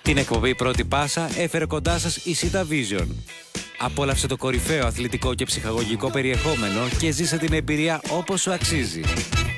Την εκπομπή Πρώτη Πάσα έφερε κοντά σας η Sita Vision. Απόλαυσε το κορυφαίο αθλητικό και ψυχαγωγικό περιεχόμενο και ζήσε την εμπειρία όπως σου αξίζει.